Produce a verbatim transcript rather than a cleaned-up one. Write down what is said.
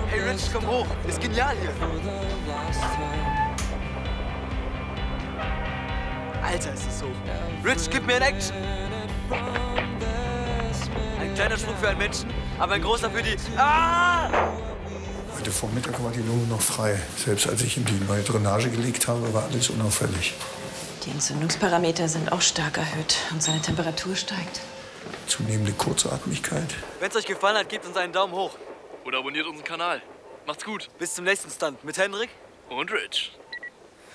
Hey Rich, komm hoch. Ist genial hier. Alter, ist das hoch. Rich, gib mir ein Action. Ein kleiner Sprung für einen Menschen, aber ein großer für die... Ah! Heute Vormittag war die Lunge noch frei. Selbst als ich ihm die neue Drainage gelegt habe, war alles unauffällig. Die Entzündungsparameter sind auch stark erhöht und seine Temperatur steigt. Zunehmende Kurzatmigkeit. Wenn es euch gefallen hat, gebt uns einen Daumen hoch. Oder abonniert unseren Kanal. Macht's gut. Bis zum nächsten Stunt mit Henrik und Rich.